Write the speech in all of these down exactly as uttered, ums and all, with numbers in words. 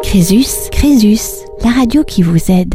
Crésus, Crésus, la radio qui vous aide.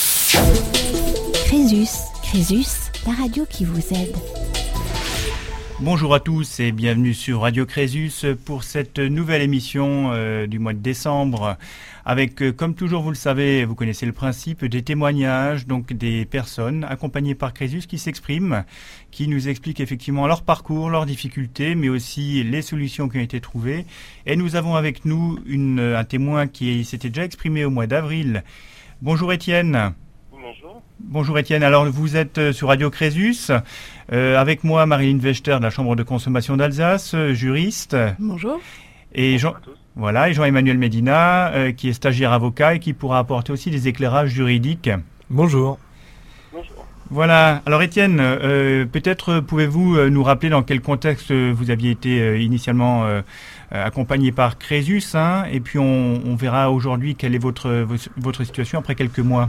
Crésus, Crésus, la radio qui vous aide. Bonjour à tous et bienvenue sur Radio Crésus pour cette nouvelle émission euh, du mois de décembre avec, euh, comme toujours vous le savez, vous connaissez le principe, des témoignages, donc des personnes accompagnées par Crésus qui s'expriment, qui nous expliquent effectivement leur parcours, leurs difficultés, mais aussi les solutions qui ont été trouvées. Et nous avons avec nous une, un témoin qui s'était déjà exprimé au mois d'avril. Bonjour Étienne. Bonjour. Bonjour Étienne, alors vous êtes sur Radio Crésus, euh, avec moi Marilyn Wechter de la Chambre de consommation d'Alsace, juriste. Bonjour. Et Jean, voilà, et Jean-Emmanuel Médina, euh, qui est stagiaire avocat et qui pourra apporter aussi des éclairages juridiques. Bonjour. Bonjour. Voilà, alors Étienne, euh, peut-être pouvez-vous nous rappeler dans quel contexte vous aviez été euh, initialement euh, accompagné par Crésus, hein, et puis on, on verra aujourd'hui quelle est votre, votre situation après quelques mois.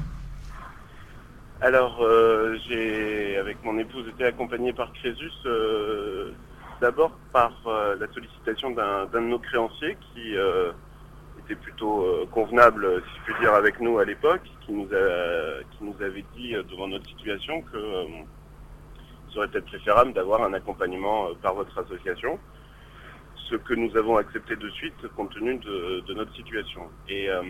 Alors, euh, j'ai, avec mon épouse, été accompagné par Crésus, euh, d'abord par euh, la sollicitation d'un, d'un de nos créanciers qui euh, était plutôt euh, convenable, si je puis dire, avec nous à l'époque, qui nous, a, qui nous avait dit, euh, devant notre situation, que euh, serait peut-être préférable d'avoir un accompagnement euh, par votre association, ce que nous avons accepté de suite compte tenu de, de notre situation. Et euh,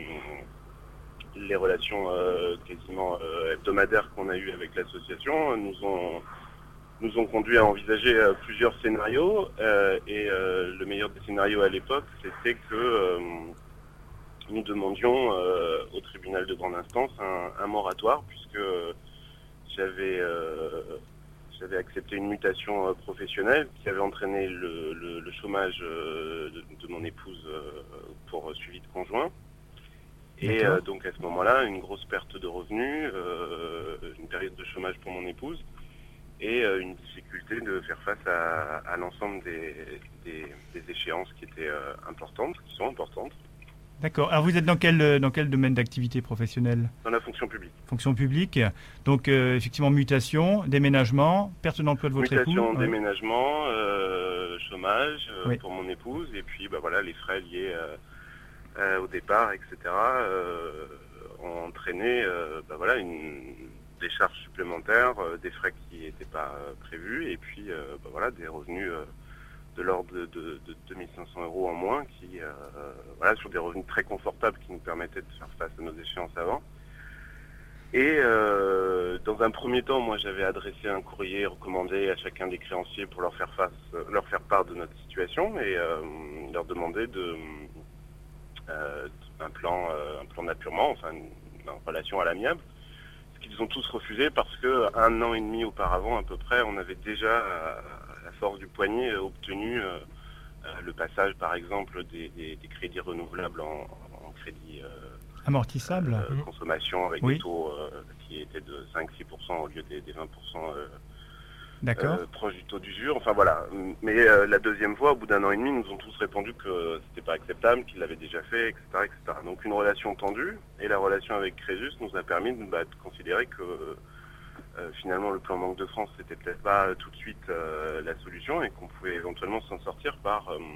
les relations euh, quasiment euh, hebdomadaires qu'on a eues avec l'association nous ont, nous ont conduit à envisager euh, plusieurs scénarios euh, et euh, le meilleur des scénarios à l'époque, c'était que euh, nous demandions euh, au tribunal de grande instance un, un moratoire, puisque j'avais, euh, j'avais accepté une mutation euh, professionnelle qui avait entraîné le, le, le chômage euh, de, de mon épouse euh, pour suivi de conjoint. Et euh, donc à ce moment-là, une grosse perte de revenus, euh, une période de chômage pour mon épouse et euh, une difficulté de faire face à, à l'ensemble des, des, des échéances qui étaient euh, importantes, qui sont importantes. D'accord. Alors vous êtes dans quel, dans quel domaine d'activité professionnelle ? Dans la fonction publique. Fonction publique. Donc euh, effectivement mutation, déménagement, perte d'emploi de votre époux. Mutation, ouais. déménagement, euh, chômage euh, oui. pour mon épouse et puis bah, voilà, les frais liés euh, Euh, au départ, et cetera, euh, ont entraîné euh, ben voilà, une, des charges supplémentaires, euh, des frais qui n'étaient pas euh, prévus, et puis euh, ben voilà, des revenus euh, de l'ordre de, de, de deux mille cinq cents euros en moins, qui, euh, voilà, sur des revenus très confortables qui nous permettaient de faire face à nos échéances avant. Et euh, dans un premier temps, moi j'avais adressé un courrier recommandé à chacun des créanciers pour leur faire face, leur faire part de notre situation et euh, leur demander de Euh, un plan, euh, un plan d'appurement, enfin une, une relation à l'amiable, ce qu'ils ont tous refusé parce que un an et demi auparavant à peu près, on avait déjà à la force du poignet obtenu euh, euh, le passage par exemple des, des, des crédits renouvelables en, en crédit euh, amortissable, euh, mmh. consommation avec oui. des taux euh, qui étaient de cinq à six pour cent au lieu des, des vingt pour cent euh, D'accord. Euh, proche du taux d'usure, enfin voilà. Mais euh, la deuxième fois, au bout d'un an et demi, nous ont tous répondu que c'était pas acceptable, qu'ils l'avaient déjà fait, et cetera, et cetera. Donc une relation tendue, et la relation avec Crésus nous a permis de, bah, de considérer que euh, finalement le plan Banque de France c'était peut-être pas tout de suite euh, la solution, et qu'on pouvait éventuellement s'en sortir par, euh,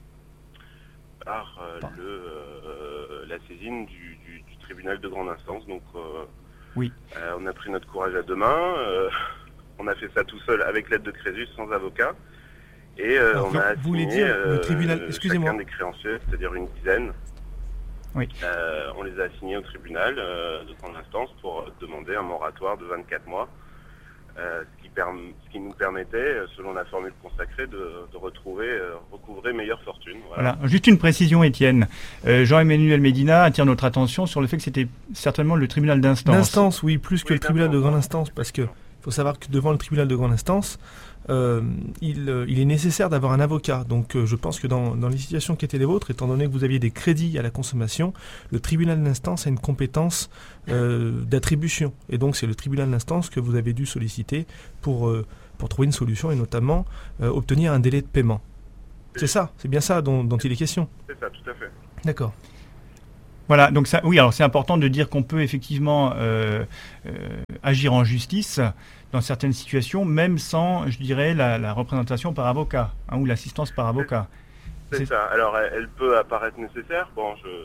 par euh, le, euh, la saisine du, du, du tribunal de grande instance. Donc euh, oui. euh, on a pris notre courage à deux mains. Euh, On a fait ça tout seul avec l'aide de Crésus, sans avocat. Et euh, Alors, on a vous voulez assigné dire le tribunal, euh, excusez-moi. chacun des créanciers, c'est-à-dire une dizaine. Oui. Euh, on les a assignés au tribunal euh, de grande instance pour demander un moratoire de vingt-quatre mois, euh, ce, qui perm- ce qui nous permettait, selon la formule consacrée, de, de retrouver, euh, recouvrer meilleure fortune. Voilà. Voilà. Juste une précision, Étienne. Euh, Jean-Emmanuel Médina attire notre attention sur le fait que c'était certainement le tribunal d'instance. D'instance, oui, plus que Oui, le tribunal de grande d'instance. instance, parce que il faut savoir que devant le tribunal de grande instance, euh, il, euh, il est nécessaire d'avoir un avocat. Donc euh, je pense que dans, dans les situations qui étaient les vôtres, étant donné que vous aviez des crédits à la consommation, le tribunal d'instance a une compétence euh, d'attribution. Et donc c'est le tribunal d'instance que vous avez dû solliciter pour, euh, pour trouver une solution et notamment euh, obtenir un délai de paiement. C'est ça, c'est bien ça dont, dont il est question. C'est ça, tout à fait. D'accord. Voilà, donc ça, oui, alors c'est important de dire qu'on peut effectivement euh, euh, agir en justice dans certaines situations, même sans, je dirais, la, la représentation par avocat, hein, ou l'assistance par avocat. C'est, c'est ça. Alors, elle, elle peut apparaître nécessaire. Bon, je,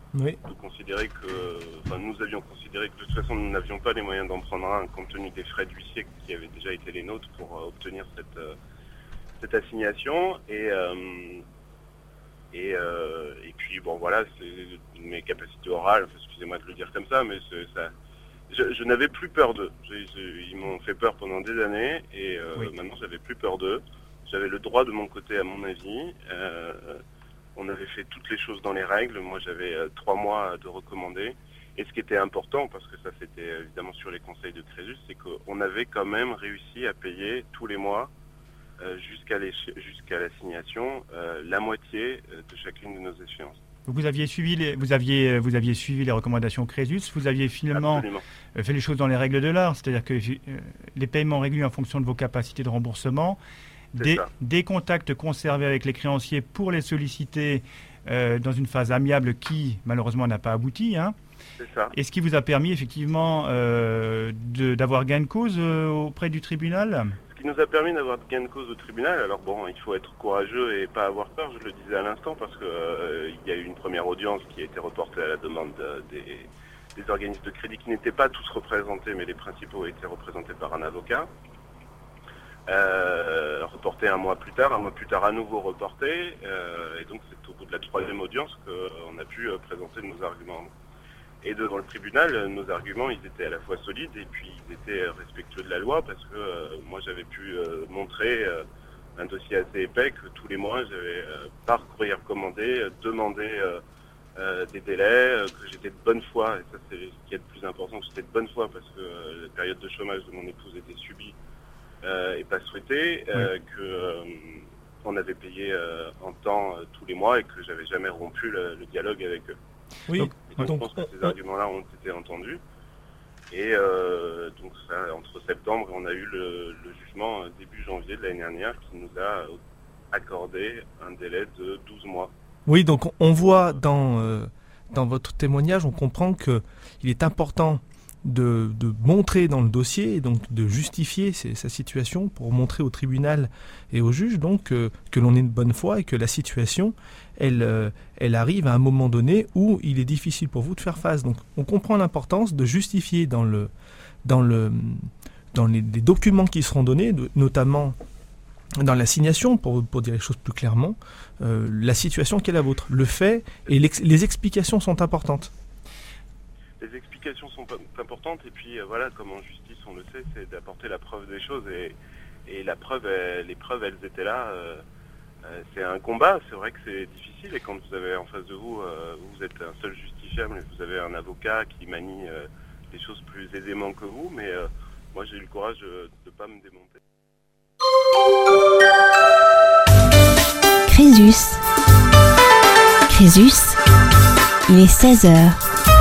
Oui. de considérer que, enfin, nous avions considéré que de toute façon nous n'avions pas les moyens d'en prendre un compte tenu des frais d'huissier qui avaient déjà été les nôtres pour euh, obtenir cette, euh, cette assignation. Et, euh, et, euh, et puis bon voilà, c'est mes capacités orales, enfin, excusez-moi de le dire comme ça, mais c'est, ça, je, je n'avais plus peur d'eux. Je, je, ils m'ont fait peur pendant des années et euh, oui. Maintenant j'avais plus peur d'eux. J'avais le droit de mon côté à mon avis. Euh, On avait fait toutes les choses dans les règles. Moi, j'avais euh, trois mois de recommandé. Et ce qui était important, parce que ça c'était évidemment sur les conseils de Crésus, c'est qu'on avait quand même réussi à payer tous les mois, euh, jusqu'à, jusqu'à l'assignation, euh, la moitié de chacune de nos échéances. Vous aviez suivi les, vous aviez, vous aviez suivi les recommandations Crésus. Vous aviez finalement Absolument. fait les choses dans les règles de l'art, c'est-à-dire que euh, les paiements réguliers en fonction de vos capacités de remboursement. Des, des contacts conservés avec les créanciers pour les solliciter euh, dans une phase amiable qui, malheureusement, n'a pas abouti. Hein. C'est ça. Et ce qui vous a permis, effectivement, euh, de, d'avoir gain de cause euh, auprès du tribunal ? Ce qui nous a permis d'avoir gain de cause au tribunal, alors bon, il faut être courageux et pas avoir peur, je le disais à l'instant, parce qu'il euh, y a eu une première audience qui a été reportée à la demande de, des, des organismes de crédit qui n'étaient pas tous représentés, mais les principaux étaient représentés par un avocat. Euh, reporté un mois plus tard, un mois plus tard à nouveau reporté, euh, et donc c'est au bout de la troisième audience qu'on a pu euh, présenter nos arguments. Et devant le tribunal, nos arguments, ils étaient à la fois solides et puis ils étaient respectueux de la loi, parce que euh, moi j'avais pu euh, montrer euh, un dossier assez épais que tous les mois j'avais euh, par courrier recommandé, euh, demandé euh, euh, des délais, euh, que j'étais de bonne foi, et ça c'est ce qui est le plus important, que j'étais de bonne foi parce que euh, la période de chômage de mon épouse était subie Euh, et pas souhaité, euh, oui. que euh, on avait payé euh, en temps euh, tous les mois et que j'avais jamais rompu le, le dialogue avec eux. Oui. Donc, donc, donc je pense que ces arguments-là ont été entendus. Et euh, donc ça, entre septembre, on a eu le, le jugement euh, début janvier de l'année dernière qui nous a accordé un délai de douze mois. Oui, donc on voit dans euh, dans votre témoignage, on comprend que il est important De, de montrer dans le dossier, et donc de justifier ses, sa situation pour montrer au tribunal et au juge donc euh, que l'on est de bonne foi et que la situation elle, euh, elle arrive à un moment donné où il est difficile pour vous de faire face. Donc on comprend l'importance de justifier dans, le, dans, le, dans les, les documents qui seront donnés, de, notamment dans l'assignation, pour, pour dire les choses plus clairement, euh, la situation qui est la vôtre. Le fait et les explications sont importantes. Les explications sont importantes et puis euh, voilà, comme en justice on le sait, c'est d'apporter la preuve des choses et, et la preuve, elle, les preuves elles étaient là. Euh, euh, c'est un combat, c'est vrai que c'est difficile et quand vous avez en face de vous, euh, vous êtes un seul justiciable et vous avez un avocat qui manie euh, les choses plus aisément que vous, mais euh, moi j'ai eu le courage de ne pas me démonter. Crésus. Crésus, il est seize heures.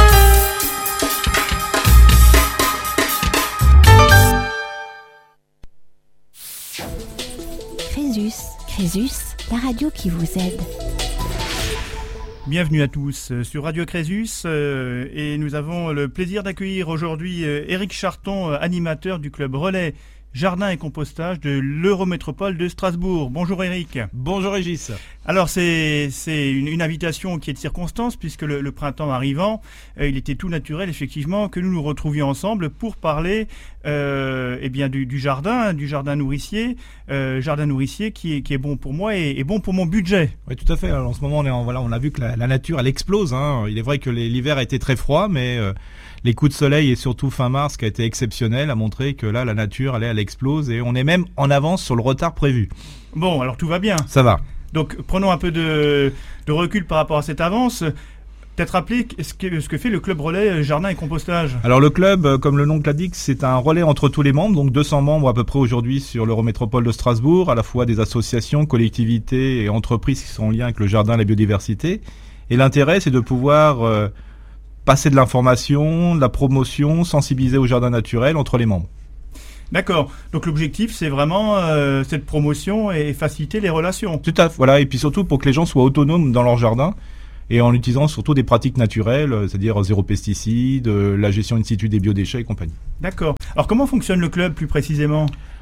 Crésus, Crésus, la radio qui vous aide. Bienvenue à tous sur Radio Crésus euh, et nous avons le plaisir d'accueillir aujourd'hui euh, Éric Charton, euh, animateur du club relais Jardin et compostage de l'Eurométropole de Strasbourg. Bonjour Éric. Bonjour Régis. Alors c'est, c'est une, une invitation qui est de circonstance puisque le, le printemps arrivant, euh, il était tout naturel effectivement que nous nous retrouvions ensemble pour parler euh, eh bien, du, du jardin, du jardin nourricier, euh, jardin nourricier qui est, qui est bon pour moi et, et bon pour mon budget. Oui tout à fait. Alors, en ce moment on, est en, voilà, on a vu que la, la nature elle explose. Hein. Il est vrai que les, l'hiver a été très froid mais... Euh, les coups de soleil et surtout fin mars qui a été exceptionnel a montré que là la nature elle, elle explose et on est même en avance sur le retard prévu. Bon alors tout va bien. Ça va. Donc prenons un peu de, de recul par rapport à cette avance. Peut-être rappeler ce que, ce que fait le club relais Jardin et compostage. Alors le club, comme le nom l'indique, c'est un relais entre tous les membres, donc deux cents membres à peu près aujourd'hui sur l'Eurométropole de Strasbourg, à la fois des associations, collectivités et entreprises qui sont en lien avec le jardin et la biodiversité. Et l'intérêt c'est de pouvoir... Euh, passer de l'information, de la promotion, sensibiliser au jardin naturel entre les membres. D'accord. Donc l'objectif, c'est vraiment euh, cette promotion et faciliter les relations. Tout à fait. Voilà. Et puis surtout pour que les gens soient autonomes dans leur jardin et en utilisant surtout des pratiques naturelles, c'est-à-dire zéro pesticide, la gestion in situ des biodéchets et compagnie. D'accord. Alors comment fonctionne le club plus précisément ?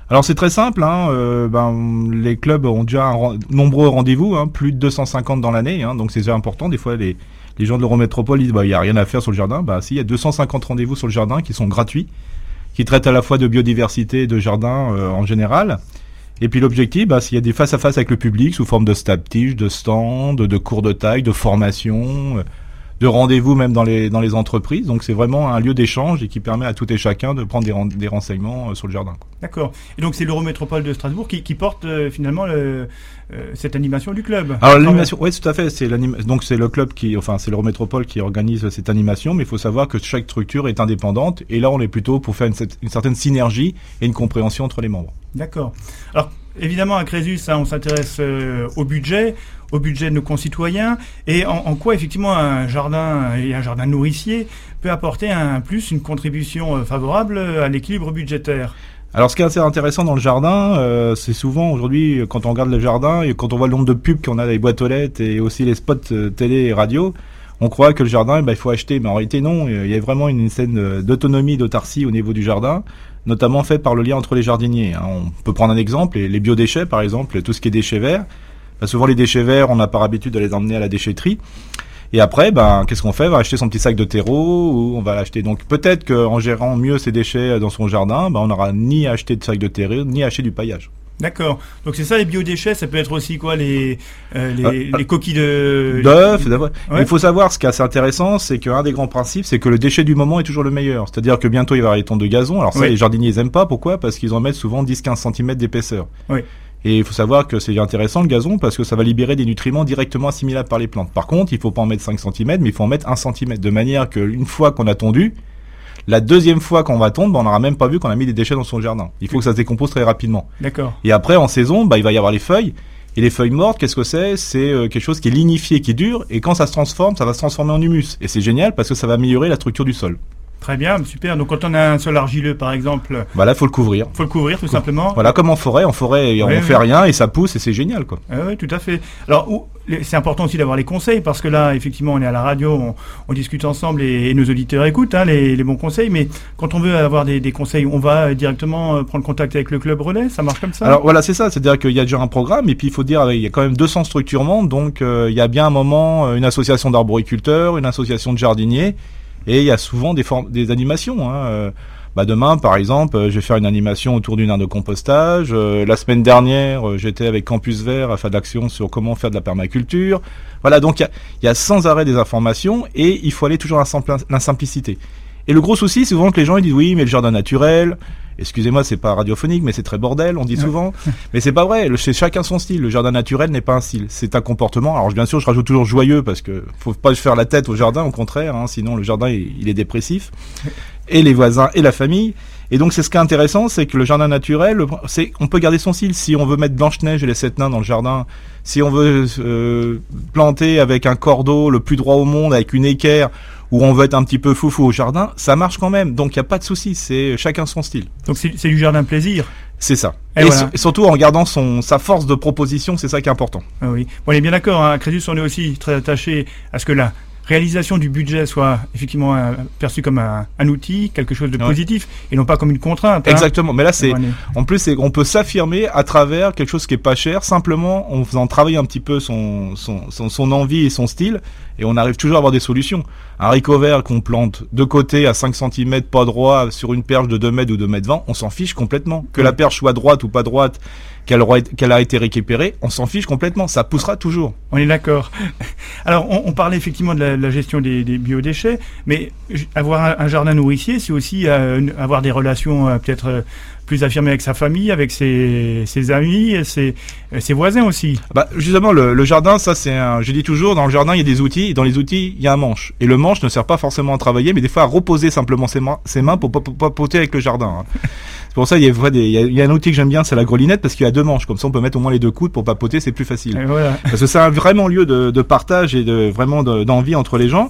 Alors c'est très simple, hein, euh, ben, les clubs ont déjà un ren- nombreux rendez-vous, hein, plus de deux cent cinquante dans l'année, hein, donc c'est déjà important. Des fois les, les gens de l'Eurométropole disent bah, il n'y a rien à faire sur le jardin. Bah si, il y a deux cent cinquante rendez-vous sur le jardin qui sont gratuits, qui traitent à la fois de biodiversité et de jardin euh, en général. Et puis l'objectif, bah, s'il y a des face-à-face avec le public sous forme de stab-tige, de stands, de, de cours de taille, de formation, euh, de rendez-vous même dans les, dans les entreprises. Donc c'est vraiment un lieu d'échange et qui permet à tout et chacun de prendre des, ren- des renseignements euh, sur le jardin, quoi. D'accord. Et donc c'est l'Eurométropole de Strasbourg qui, qui porte euh, finalement le, euh, cette animation du club. Alors l'animation, oui, tout à fait. C'est l'anima- donc c'est le club qui, enfin c'est l'Eurométropole qui organise cette animation, mais il faut savoir que chaque structure est indépendante. Et là, on est plutôt pour faire une, une certaine synergie et une compréhension entre les membres. D'accord. Alors évidemment à Crésus, hein, on s'intéresse euh, au budget, au budget de nos concitoyens, et en, en quoi effectivement un jardin et un jardin nourricier peut apporter un plus, une contribution euh, favorable à l'équilibre budgétaire. Alors, ce qui est assez intéressant dans le jardin, euh, c'est souvent aujourd'hui, quand on regarde le jardin et quand on voit le nombre de pubs qu'on a dans les boîtes aux lettres et aussi les spots euh, télé et radio, on croit que le jardin, eh ben, il faut acheter. Mais en réalité, non. Il y a vraiment une scène d'autonomie, d'autarcie au niveau du jardin, notamment faite par le lien entre les jardiniers, hein. On peut prendre un exemple, les, les biodéchets, par exemple, tout ce qui est déchets verts. Ben, souvent, les déchets verts, on n'a pas l'habitude de les emmener à la déchetterie. Et après, ben, qu'est-ce qu'on fait? On va acheter son petit sac de terreau ou on va l'acheter. Donc peut-être qu'en gérant mieux ses déchets dans son jardin, ben, on n'aura ni acheté de sac de terreau, ni acheté du paillage. D'accord. Donc c'est ça les biodéchets, ça peut être aussi quoi les euh, les, euh, les coquilles de d'œufs. Ouais. Il faut savoir, ce qui est assez intéressant, c'est qu'un des grands principes, c'est que le déchet du moment est toujours le meilleur. C'est-à-dire que bientôt il va y avoir les tonnes de gazon. Alors ça, oui. Les jardiniers ils aiment pas. Pourquoi? Parce qu'ils en mettent souvent dix à quinze centimètres d'épaisseur. Oui. Et il faut savoir que c'est intéressant le gazon parce que ça va libérer des nutriments directement assimilables par les plantes. Par contre, il faut pas en mettre cinq centimètres, mais il faut en mettre un centimètre. De manière qu'une fois qu'on a tondu, la deuxième fois qu'on va tondre, bah, on n'aura même pas vu qu'on a mis des déchets dans son jardin. Il faut que ça se décompose très rapidement. D'accord. Et après, en saison, bah, il va y avoir les feuilles. Et les feuilles mortes, qu'est-ce que c'est? C'est euh, quelque chose qui est lignifié, qui est dur. Et quand ça se transforme, ça va se transformer en humus. Et c'est génial parce que ça va améliorer la structure du sol. Très bien, super. Donc quand on a un sol argileux par exemple, bah là, faut le couvrir. Faut le couvrir tout simplement. Voilà, comme en forêt. En forêt, on oui, fait oui. rien et ça pousse et c'est génial, quoi. Ah oui, tout à fait. Alors, où, les, c'est important aussi d'avoir les conseils parce que là, effectivement, on est à la radio, on, on discute ensemble et, et nos auditeurs écoutent hein, les, les bons conseils. Mais quand on veut avoir des, des conseils, on va directement prendre contact avec le club relais. Ça marche comme ça? Alors voilà, c'est ça. C'est-à-dire qu'il y a déjà un programme et puis il faut dire, il y a quand même deux cents structures membres. Donc euh, il y a bien un moment une association d'arboriculteurs, une association de jardiniers. Et il y a souvent des, formes, des animations. Hein. Euh, bah demain, par exemple, euh, je vais faire une animation autour d'une aire de compostage. Euh, la semaine dernière, euh, j'étais avec Campus Vert à faire de l'action sur comment faire de la permaculture. Voilà, donc il y a, y a sans arrêt des informations et il faut aller toujours à la simplicité. Et le gros souci, c'est souvent que les gens ils disent oui, mais le jardin naturel, excusez-moi, c'est pas radiophonique, mais c'est très bordel, on dit souvent. Mais c'est pas vrai, le, c'est chacun son style. Le jardin naturel n'est pas un style, c'est un comportement. Alors bien sûr, je rajoute toujours joyeux parce que faut pas faire la tête au jardin, au contraire, hein, sinon le jardin il, il est dépressif. Et les voisins et la famille. Et donc c'est ce qui est intéressant, c'est que le jardin naturel, c'est on peut garder son style. Si on veut mettre Blanche-Neige et les sept nains dans le jardin, si on veut euh, planter avec un cordeau le plus droit au monde, avec une équerre, où on veut être un petit peu foufou au jardin, ça marche quand même. Donc il n'y a pas de souci, c'est chacun son style. Donc c'est, c'est du jardin plaisir. C'est ça. Et, et, voilà. s- et surtout en gardant son, sa force de proposition, c'est ça qui est important. Ah oui. Bon, on est bien d'accord, hein. À Crésus, on est aussi très attaché à ce que la réalisation du budget soit effectivement euh, perçue comme un, un outil, quelque chose de Ouais. positif, et non pas comme une contrainte. Hein. Exactement. Mais là, c'est, Ouais. en plus, c'est, on peut s'affirmer à travers quelque chose qui est pas cher, simplement en faisant travailler un petit peu son, son, son, son envie et son style, et on arrive toujours à avoir des solutions. Un haricot vert qu'on plante de côté à cinq centimètres, pas droit, sur une perche de deux mètres ou deux mètres vingt, on s'en fiche complètement. Que Ouais. la perche soit droite ou pas droite, qu'elle, aura, qu'elle a été récupérée, on s'en fiche complètement. Ça poussera toujours. On est d'accord. Alors, on, on parlait effectivement de la, la gestion des, des biodéchets, mais j- avoir un, un jardin nourricier, c'est aussi euh, une- avoir des relations euh, peut-être euh, plus affirmées avec sa famille, avec ses, ses amis, ses, euh, ses voisins aussi. Bah, justement, le, le jardin, ça c'est un, je dis toujours, dans le jardin il y a des outils, et dans les outils il y a un manche. Et le manche ne sert pas forcément à travailler, mais des fois à reposer simplement ses mains, ses mains pour pas papoter avec le jardin. Hein. C'est pour ça il y a, des, il y a, il y a un outil que j'aime bien, c'est la grelinette, parce qu'il y a deux manches, comme ça on peut mettre au moins les deux coudes pour papoter, c'est plus facile. Et voilà. Parce que c'est un vraiment lieu de, de partage et de vraiment de, d'envie entre les gens.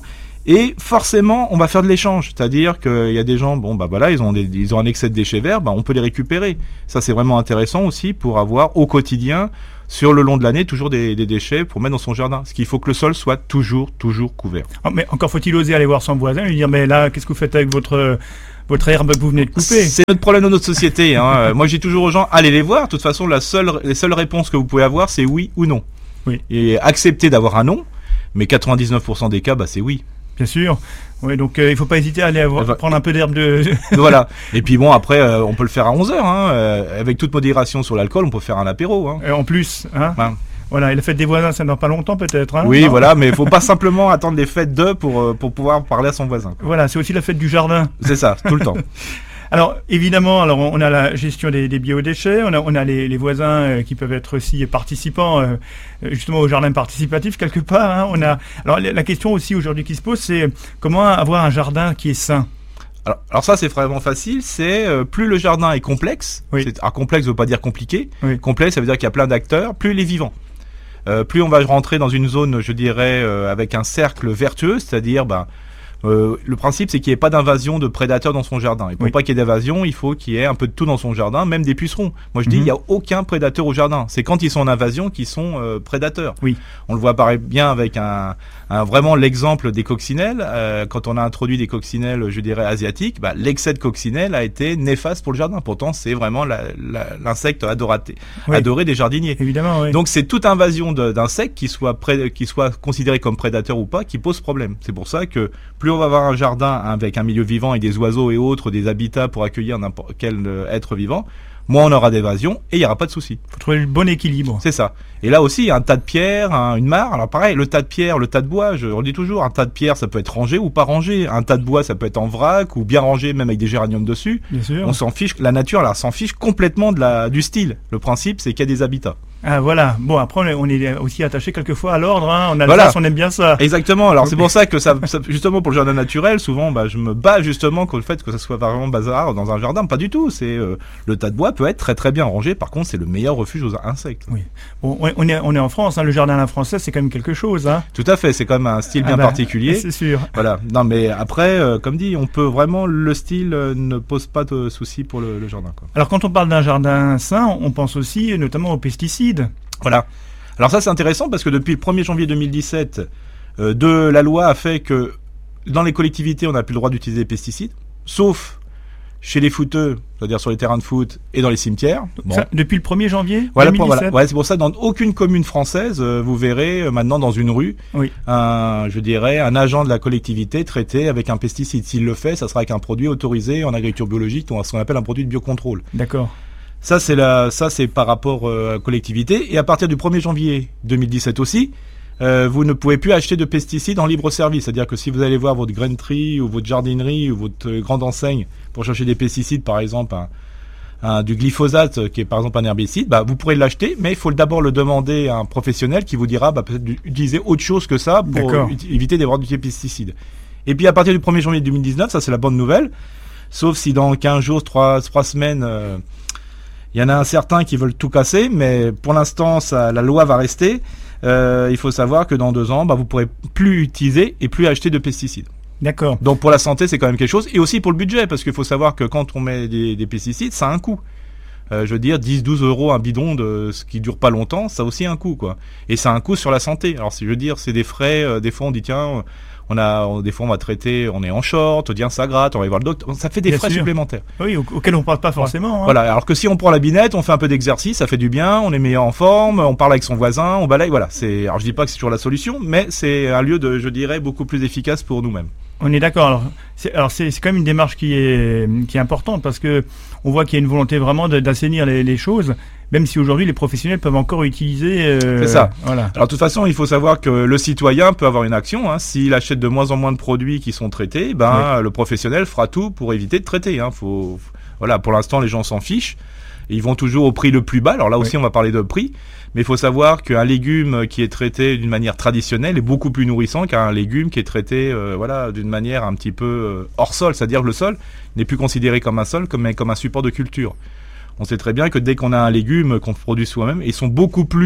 Et forcément, on va faire de l'échange, c'est-à-dire qu'il y a des gens, bon bah voilà, ils ont des, ils ont un excès de déchets verts, bah on peut les récupérer. Ça c'est vraiment intéressant aussi pour avoir au quotidien, sur le long de l'année, toujours des, des déchets pour mettre dans son jardin. Ce qu'il faut que le sol soit toujours, toujours couvert. Oh, mais encore faut-il oser aller voir son voisin et lui dire mais là, qu'est-ce que vous faites avec votre votre herbe que vous venez de couper? C'est notre problème de notre société. Hein. Moi, je dis toujours aux gens, allez les voir. De toute façon, la seule, les seules réponses que vous pouvez avoir, c'est oui ou non. Oui. Et accepter d'avoir un non, mais quatre-vingt-dix-neuf pour cent des cas, bah c'est oui. Bien sûr. Oui, donc euh, il faut pas hésiter à aller avoir, va... prendre un peu d'herbe de... Voilà. Et puis bon, après, euh, on peut le faire à onze heures. Hein. Euh, avec toute modération sur l'alcool, on peut faire un apéro. Hein. Et en plus, hein. Ouais. Voilà, et la fête des voisins, ça dans pas longtemps peut-être. Hein, oui, non voilà, mais il faut pas simplement attendre les fêtes d'eux pour, pour pouvoir parler à son voisin. Voilà, c'est aussi la fête du jardin. C'est ça, tout le temps. Alors évidemment, alors on a la gestion des, des biodéchets, on a, on a les, les voisins euh, qui peuvent être aussi participants euh, justement au jardin participatif quelque part. Hein, on a alors la question aussi aujourd'hui qui se pose, c'est comment avoir un jardin qui est sain. Alors, alors ça c'est vraiment facile, c'est euh, plus le jardin est complexe. Oui. C'est, alors complexe ne veut pas dire compliqué. Oui. Complexe ça veut dire qu'il y a plein d'acteurs. Plus il est vivant. Euh, plus on va rentrer dans une zone, je dirais, euh, avec un cercle vertueux, c'est-à-dire, ben, euh, le principe, c'est qu'il n'y ait pas d'invasion de prédateurs dans son jardin. Et pour oui. pas qu'il y ait d'invasion, il faut qu'il y ait un peu de tout dans son jardin, même des pucerons. Moi, je dis, il mm-hmm. n'y a aucun prédateur au jardin. C'est quand ils sont en invasion qu'ils sont euh, prédateurs. Oui. On le voit pareil bien avec un, un vraiment l'exemple des coccinelles. Euh, quand on a introduit des coccinelles, je dirais, asiatiques, bah, l'excès de coccinelles a été néfaste pour le jardin. Pourtant, c'est vraiment la, la, l'insecte adoraté, oui. adoré des jardiniers. Évidemment, oui. Donc, c'est toute invasion de, d'insectes, qui soit, pré, qui soit considéré comme prédateur ou pas, qui pose problème. C'est pour ça que plus on va avoir un jardin avec un milieu vivant et des oiseaux et autres, des habitats pour accueillir n'importe quel être vivant, moins on aura d'évasion et il n'y aura pas de souci. Il faut trouver le bon équilibre. C'est ça. Et là aussi, il y a un tas de pierres, un, une mare. Alors pareil, le tas de pierres, le tas de bois, je, on le dit toujours, un tas de pierres, ça peut être rangé ou pas rangé. Un tas de bois, ça peut être en vrac ou bien rangé, même avec des géraniums dessus. Bien sûr. On s'en fiche, la nature, là, s'en fiche complètement de la, du style. Le principe, c'est qu'il y a des habitats. Ah voilà, bon après on est aussi attaché quelquefois à l'ordre, hein. On a voilà. On aime bien ça. Exactement, alors c'est pour ça que ça, ça justement pour le jardin naturel, souvent bah, je me bats justement contre le fait que ça soit vraiment bazar dans un jardin, pas du tout, c'est euh, le tas de bois peut être très très bien rangé, par contre c'est le meilleur refuge aux insectes. Oui, bon, on, est, on est en France, hein. Le jardin à la française c'est quand même quelque chose. Hein. Tout à fait, c'est quand même un style bien ah bah, particulier. C'est sûr. Voilà, non mais après, euh, comme dit, on peut vraiment, le style euh, ne pose pas de soucis pour le, le jardin, quoi. Alors quand on parle d'un jardin sain, on pense aussi notamment aux pesticides. Voilà. Alors ça c'est intéressant parce que depuis le premier janvier deux mille dix-sept, euh, de, la loi a fait que dans les collectivités on n'a plus le droit d'utiliser des pesticides, sauf chez les footeux, c'est-à-dire sur les terrains de foot et dans les cimetières. Bon. Ça, depuis le premier janvier voilà, deux mille dix-sept. Pour, voilà. Ouais, c'est pour ça que dans aucune commune française, euh, vous verrez euh, maintenant dans une rue, oui. un, je dirais, un agent de la collectivité traité avec un pesticide. S'il le fait, ça sera avec un produit autorisé en agriculture biologique, ce qu'on appelle un produit de biocontrôle. D'accord. Ça c'est, la, ça, c'est par rapport euh, à la collectivité. Et à partir du premier janvier deux mille dix-sept aussi, euh, vous ne pouvez plus acheter de pesticides en libre service. C'est-à-dire que si vous allez voir votre grainerie ou votre jardinerie ou votre euh, grande enseigne pour chercher des pesticides, par exemple un, un, du glyphosate qui est par exemple un herbicide, bah, vous pourrez l'acheter, mais il faut d'abord le demander à un professionnel qui vous dira bah, peut-être d'utiliser autre chose que ça pour euh, éviter d'avoir du pesticide. Et puis à partir du premier janvier deux mille dix-neuf, ça c'est la bonne nouvelle, sauf si dans quinze jours, trois semaines... Euh, il y en a un certain qui veulent tout casser, mais pour l'instant, ça, la loi va rester. Euh, il faut savoir que dans deux ans, bah, vous ne pourrez plus utiliser et plus acheter de pesticides. D'accord. Donc pour la santé, c'est quand même quelque chose. Et aussi pour le budget, parce qu'il faut savoir que quand on met des, des pesticides, ça a un coût. Euh, je veux dire, dix à douze euros un bidon, de ce qui dure pas longtemps, ça a aussi un coût, quoi. Et ça a un coût sur la santé. Alors, je veux dire, c'est des frais. Euh, des fois, on dit, tiens, on a, on, des fois, on va traiter, on est en short, tiens, ça gratte, on va y voir le docteur. Ça fait des Bien frais sûr. supplémentaires. Oui, au, auxquels on ne pense pas forcément. Hein. Voilà. Alors que si on prend la binette, on fait un peu d'exercice, ça fait du bien, on est meilleur en forme, on parle avec son voisin, on balaye. Voilà. C'est, alors, je dis pas que c'est toujours la solution, mais c'est un lieu de, je dirais, beaucoup plus efficace pour nous-mêmes. On est d'accord. Alors, c'est, alors c'est, c'est quand même une démarche qui est, qui est importante parce que on voit qu'il y a une volonté vraiment de, d'assainir les, les choses, même si aujourd'hui les professionnels peuvent encore utiliser. Euh, c'est ça. Voilà. Alors de toute façon, il faut savoir que le citoyen peut avoir une action. Hein. S'il achète de moins en moins de produits qui sont traités, ben oui. Le professionnel fera tout pour éviter de traiter. Hein. Faut, voilà. Pour l'instant, les gens s'en fichent. Ils vont toujours au prix le plus bas. Alors là aussi, oui. On va parler de prix. Mais il faut savoir qu'un légume qui est traité d'une manière traditionnelle est beaucoup plus nourrissant qu'un légume qui est traité euh, voilà, d'une manière un petit peu euh, hors sol. C'est-à-dire que le sol n'est plus considéré comme un sol, mais comme un support de culture. On sait très bien que dès qu'on a un légume qu'on produit soi-même, ils sont beaucoup plus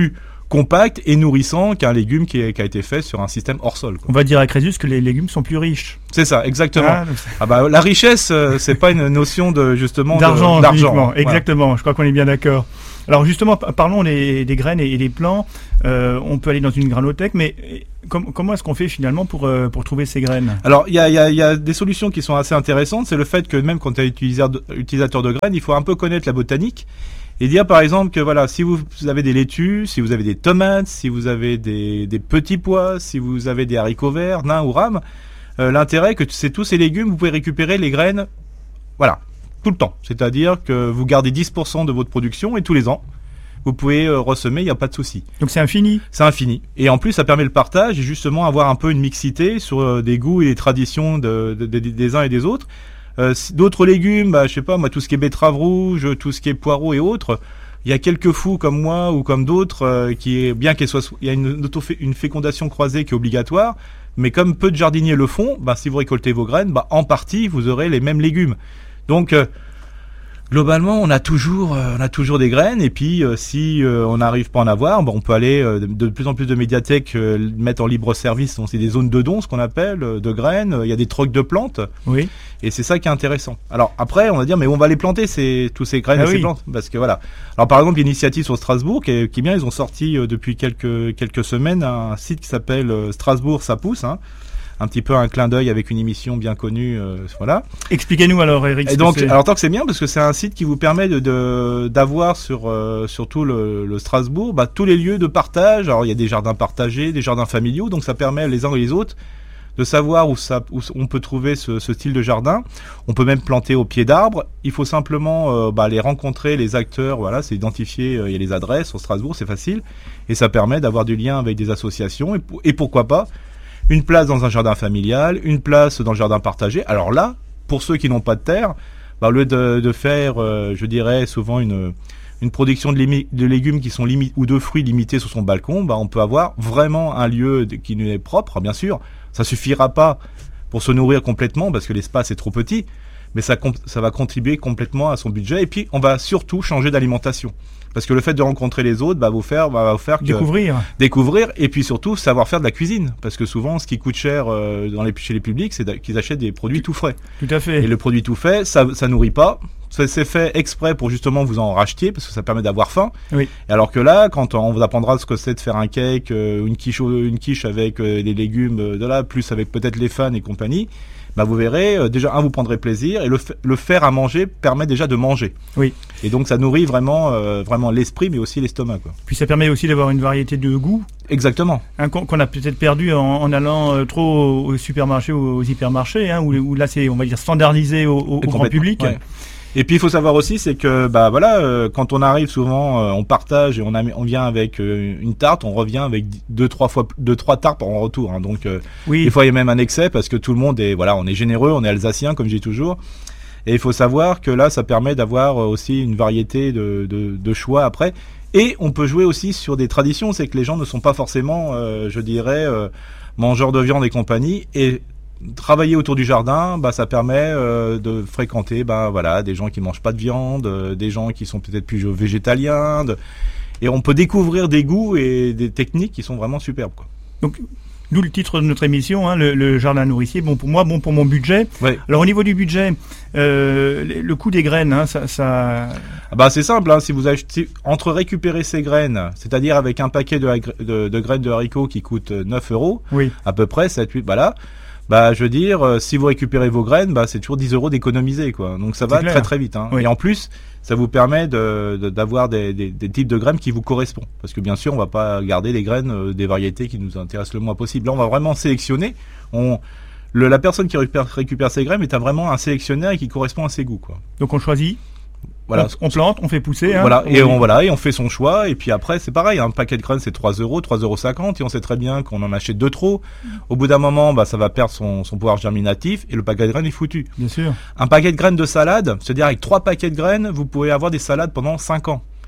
compact et nourrissant qu'un légume qui, est, qui a été fait sur un système hors sol, quoi. On va dire à Crésus que les légumes sont plus riches. C'est ça, exactement. Ah, ah bah, la richesse, euh, c'est pas une notion de justement d'argent, de, d'argent. Voilà. Exactement. Je crois qu'on est bien d'accord. Alors justement, parlons des, des graines et des plants. Euh, on peut aller dans une granothèque, mais com- comment est-ce qu'on fait finalement pour, euh, pour trouver ces graines ? Alors, il y a, y, a, y a des solutions qui sont assez intéressantes. C'est le fait que même quand tu es utilisateur de, utilisateur de graines, il faut un peu connaître la botanique et dire par exemple que voilà, si vous, vous avez des laitues, si vous avez des tomates, si vous avez des, des petits pois, si vous avez des haricots verts, nains ou rames, euh, l'intérêt que c'est tous ces légumes, vous pouvez récupérer les graines, voilà, tout le temps. C'est-à-dire que vous gardez dix pour cent de votre production et tous les ans, vous pouvez euh, ressemer, il n'y a pas de souci. Donc c'est infini ? C'est infini. Et en plus, ça permet le partage et justement avoir un peu une mixité sur euh, des goûts et des traditions de, de, de, des uns et des autres. Euh, d'autres légumes, bah, je sais pas, moi, tout ce qui est betterave rouge, tout ce qui est poireaux et autres, il y a quelques fous comme moi ou comme d'autres euh, qui est bien qu'il soit, il y a une, une fécondation croisée qui est obligatoire, mais comme peu de jardiniers le font, bah, si vous récoltez vos graines, bah, en partie, vous aurez les mêmes légumes. Donc, euh, globalement, on a toujours, euh, on a toujours des graines. Et puis, euh, si euh, on n'arrive pas à en avoir, bon, on peut aller euh, de, de plus en plus de médiathèques euh, mettre en libre service. Donc, c'est des zones de dons, ce qu'on appelle, euh, de graines. Il y a des trocs de plantes. Oui. Et c'est ça qui est intéressant. Alors après, on va dire, mais on va les planter, ces, tous ces graines ah et oui. ces plantes, parce que voilà. Alors par exemple, il y a une initiative sur Strasbourg qui est, qui est bien. Ils ont sorti euh, depuis quelques quelques semaines un site qui s'appelle euh, Strasbourg, ça pousse. Hein. Un petit peu un clin d'œil avec une émission bien connue, euh, voilà. Expliquez-nous alors, Eric. Et donc, alors tant que c'est bien, parce que c'est un site qui vous permet de, de d'avoir sur euh, surtout le, le Strasbourg, bah, tous les lieux de partage. Alors il y a des jardins partagés, des jardins familiaux, donc ça permet les uns et les autres de savoir où, ça, où on peut trouver ce, ce style de jardin. On peut même planter au pied d'arbres. Il faut simplement euh, bah, les rencontrer, les acteurs. Voilà, c'est identifié. Euh, il y a les adresses au Strasbourg, c'est facile, et ça permet d'avoir du lien avec des associations et, et pourquoi pas. Une place dans un jardin familial, une place dans le jardin partagé. Alors là, pour ceux qui n'ont pas de terre, bah, au lieu de, de faire, euh, je dirais, souvent une, une production de, limi- de légumes qui sont limi- ou de fruits limités sur son balcon, bah, on peut avoir vraiment un lieu de, qui nous est propre, bien sûr. Ça suffira pas pour se nourrir complètement parce que l'espace est trop petit, mais ça, comp- ça va contribuer complètement à son budget. Et puis, on va surtout changer d'alimentation. Parce que le fait de rencontrer les autres va vous faire, va vous faire que, découvrir, découvrir, et puis surtout savoir faire de la cuisine. Parce que souvent, ce qui coûte cher euh, dans les, chez les publics, c'est qu'ils achètent des produits tout frais. Tout à fait. Et le produit tout fait, ça, ça nourrit pas. Ça, c'est fait exprès pour justement vous en rachetiez, parce que ça permet d'avoir faim. Oui. Et alors que là, quand on vous apprendra ce que c'est de faire un cake, euh, une quiche, une quiche avec euh, des légumes euh, de là, plus avec peut-être les fans et compagnie. Bah vous verrez, euh, déjà, un, vous prendrez plaisir, et le, f- le faire à manger permet déjà de manger. Oui. Et donc, ça nourrit vraiment, euh, vraiment l'esprit, mais aussi l'estomac, quoi. Puis ça permet aussi d'avoir une variété de goûts. Exactement. Hein, qu'on, qu'on a peut-être perdu en, en allant euh, trop au supermarché ou aux hypermarchés, hein, où, où là, c'est, on va dire, standardisé au, au, au grand public. Ouais. Et puis il faut savoir aussi, c'est que bah voilà, euh, quand on arrive souvent, euh, on partage et on, a, on vient avec euh, une tarte, on revient avec deux trois fois deux trois tartes en retour. Hein, donc euh, oui. Des fois il y a même un excès parce que tout le monde est voilà, on est généreux, on est alsacien comme je dis toujours. Et il faut savoir que là, ça permet d'avoir aussi une variété de, de, de choix après. Et on peut jouer aussi sur des traditions, c'est que les gens ne sont pas forcément, euh, je dirais, euh, mangeurs de viande et compagnie. Et travailler autour du jardin, bah, ça permet euh, de fréquenter bah, voilà, des gens qui mangent pas de viande, euh, des gens qui sont peut-être plus végétaliens. De... Et on peut découvrir des goûts et des techniques qui sont vraiment superbes, quoi. Donc, d'où le titre de notre émission, hein, le, le jardin nourricier. Bon pour moi, bon pour mon budget. Ouais. Alors au niveau du budget, euh, le, le coût des graines, hein, ça... ça... Ah bah, c'est simple, hein, si vous achetez, entre récupérer ces graines, c'est-à-dire avec un paquet de, de, de graines de haricots qui coûte neuf euros, oui. à peu près, sept huit, voilà. Bah, je veux dire, euh, si vous récupérez vos graines, bah, c'est toujours dix euros d'économiser, quoi. Donc, ça va clair. très, très vite, hein. Oui. Et en plus, ça vous permet de, de, d'avoir des, des, des types de graines qui vous correspondent. Parce que, bien sûr, on va pas garder les graines euh, des variétés qui nous intéressent le moins possible. Là, on va vraiment sélectionner. On, le, la personne qui récupère, récupère ses graines est un, vraiment un sélectionnaire et qui correspond à ses goûts, quoi. Donc, on choisit. Voilà. On, on plante, on fait pousser. Hein, voilà, on et on, voilà, et on fait son choix. Et puis après, c'est pareil, un paquet de graines, c'est trois euros, trois euros cinquante. Et on sait très bien qu'on en achète deux trop. Au bout d'un moment, bah, ça va perdre son, son pouvoir germinatif. Et le paquet de graines est foutu. Bien sûr. Un paquet de graines de salade, c'est-à-dire avec trois paquets de graines, vous pouvez avoir des salades pendant cinq ans.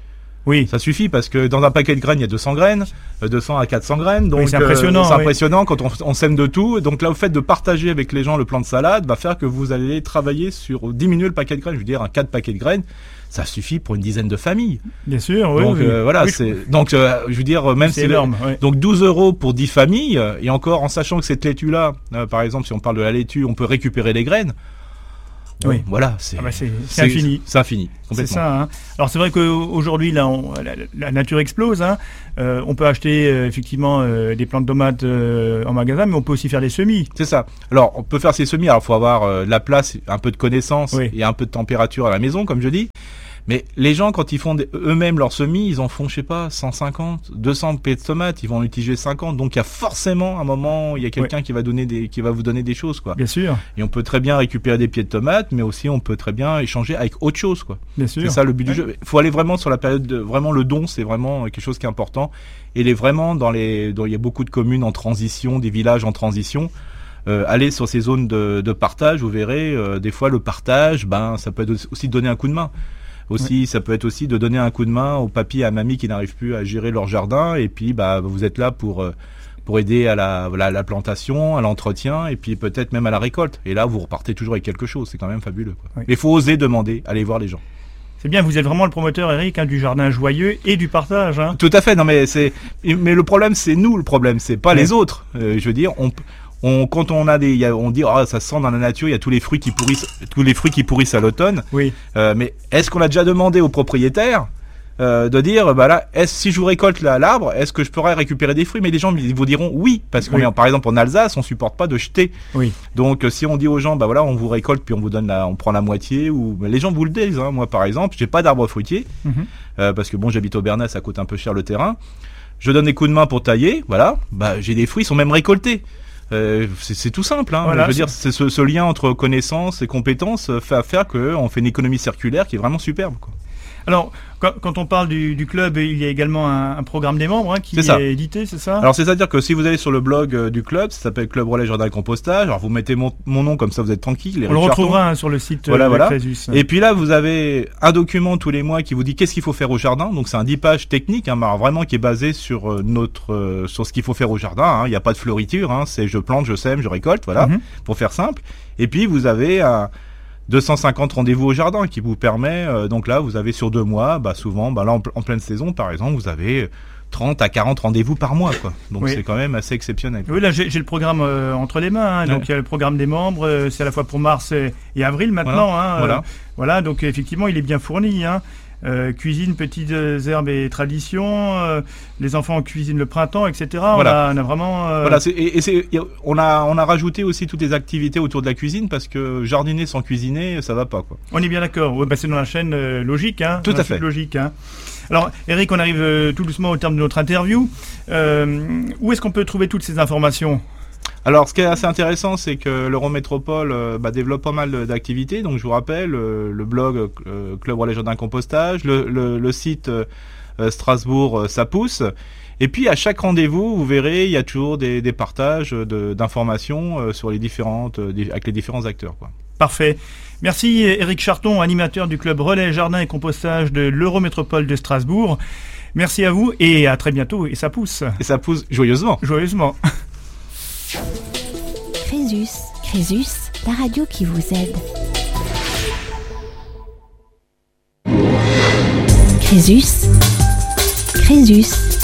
Oui. Ça suffit parce que dans un paquet de graines, il y a deux cents graines, deux cents à quatre cents graines. Donc, oui, c'est impressionnant. Euh, c'est oui. impressionnant quand on, on sème de tout. Donc là, le fait de partager avec les gens le plan de salade va faire que vous allez travailler sur diminuer le paquet de graines. Je veux dire, un quatre paquets de graines, ça suffit pour une dizaine de familles. Bien sûr, oui. Donc oui. euh, voilà, oui, c'est donc euh, je veux dire même c'est si énorme. Le... Oui. Donc douze euros pour dix familles et encore en sachant que cette laitue là, euh, par exemple, si on parle de la laitue, on peut récupérer les graines. Bon, oui. Voilà, c'est, ah bah c'est, c'est, c'est infini. C'est infini. C'est ça. Hein. Alors c'est vrai qu'aujourd'hui, là, on, la, la nature explose. Hein. Euh, on peut acheter euh, effectivement euh, des plantes de tomates euh, en magasin, mais on peut aussi faire des semis. C'est ça. Alors on peut faire ces semis. Alors il faut avoir euh, la place, un peu de connaissance oui. et un peu de température à la maison, comme je dis. Mais les gens, quand ils font des, eux-mêmes leurs semis, ils en font, je sais pas, cent cinquante, deux cents pieds de tomates, ils vont en utiliser cinquante. Donc il y a forcément un moment, il y a quelqu'un oui. qui va donner des, qui va vous donner des choses, quoi. Bien sûr. Et on peut très bien récupérer des pieds de tomates, mais aussi on peut très bien échanger avec autre chose, quoi. Bien sûr. C'est ça le but ouais. du jeu. Il faut aller vraiment sur la période de, vraiment le don, c'est vraiment quelque chose qui est important. Et il est vraiment dans les, dans, il y a beaucoup de communes en transition, des villages en transition. Euh, allez sur ces zones de, de partage, vous verrez, euh, des fois le partage, ben, ça peut être aussi donner un coup de main. Aussi, oui. Ça peut être aussi de donner un coup de main aux papis et à mamie qui n'arrivent plus à gérer leur jardin. Et puis, bah, vous êtes là pour, pour aider à la, la, la plantation, à l'entretien et puis peut-être même à la récolte. Et là, vous repartez toujours avec quelque chose. C'est quand même fabuleux, quoi. Oui. Mais il faut oser demander, aller voir les gens. C'est bien, vous êtes vraiment le promoteur, Eric, hein, du jardin joyeux et du partage. Hein. Tout à fait. Non, mais c'est, mais le problème, c'est nous, le problème, c'est pas oui. les autres. Euh, je veux dire, on On, quand on a des, y a, on dit, oh, ça sent dans la nature, il y a tous les fruits qui pourrissent, tous les fruits qui pourrissent à l'automne. Oui. Euh, mais est-ce qu'on a déjà demandé aux propriétaires euh, de dire, bah là, est-ce si je vous récolte là, l'arbre, est-ce que je pourrais récupérer des fruits? Mais les gens ils vous diront oui, parce qu'on oui. est, par exemple, en Alsace, on supporte pas de jeter. Oui. Donc, si on dit aux gens, bah voilà, on vous récolte puis on vous donne la, on prend la moitié, ou les gens vous le disent. Hein. Moi, par exemple, j'ai pas d'arbre fruitier mm-hmm. euh, parce que bon, j'habite au Bernat, ça coûte un peu cher le terrain. Je donne des coups de main pour tailler, voilà. Bah, j'ai des fruits, ils sont même récoltés. Euh, c'est, c'est tout simple, hein. Voilà, je veux dire, c'est ce, ce lien entre connaissances et compétences fait à faire qu'on fait une économie circulaire qui est vraiment superbe, quoi. Alors, quand, quand on parle du, du club, il y a également un, un programme des membres hein, qui est, est édité, c'est ça? Alors, c'est-à-dire que si vous allez sur le blog euh, du club, ça s'appelle Club Relais Jardin et Compostage. Alors, vous mettez mon, mon nom, comme ça vous êtes tranquille. On le retrouvera hein, sur le site voilà, euh, voilà. Crésus. Et puis là, vous avez un document tous les mois qui vous dit qu'est-ce qu'il faut faire au jardin. Donc, c'est un dix pages technique, hein, alors vraiment qui est basé sur euh, notre, euh, sur ce qu'il faut faire au jardin. Il n'y a pas de fleuriture, hein, c'est je plante, je sème, je récolte, voilà, mm-hmm. pour faire simple. Et puis, vous avez un deux cent cinquante rendez-vous au jardin qui vous permet, euh, donc là vous avez sur deux mois, bah souvent, bah là en, en pleine saison par exemple, vous avez trente à quarante rendez-vous par mois, quoi. Donc oui. c'est quand même assez exceptionnel. Oui, là j'ai, j'ai le programme euh, entre les mains, hein, donc il ouais. y a le programme des membres, euh, c'est à la fois pour mars et, et avril maintenant. Voilà. Hein, voilà. Euh, voilà, donc effectivement il est bien fourni. Hein. Euh, cuisine, petites herbes et traditions, euh, les enfants cuisinent le printemps, et cetera. Voilà. On, a, on a vraiment. Euh... Voilà, c'est, et, et c'est, on a, on a rajouté aussi toutes les activités autour de la cuisine parce que jardiner sans cuisiner, ça va pas, quoi. On est bien d'accord. Ouais, bah c'est dans la chaîne euh, logique, hein. Tout à fait. Logique, hein. Alors, Eric, on arrive euh, tout doucement au terme de notre interview. Euh, où est-ce qu'on peut trouver toutes ces informations? Alors, ce qui est assez intéressant, c'est que l'Eurométropole euh, bah, développe pas mal d'activités. Donc, je vous rappelle, euh, le blog euh, Club Relais Jardin Compostage, le, le, le site euh, Strasbourg, euh, ça pousse. Et puis, à chaque rendez-vous, vous verrez, il y a toujours des, des partages de, d'informations euh, sur les différentes, euh, avec les différents acteurs, quoi. Parfait. Merci, Eric Charton, animateur du Club Relais Jardin et Compostage de l'Eurométropole de Strasbourg. Merci à vous et à très bientôt. Et ça pousse. Et ça pousse joyeusement. Joyeusement. Crésus, Crésus, la radio qui vous aide. Crésus, Crésus.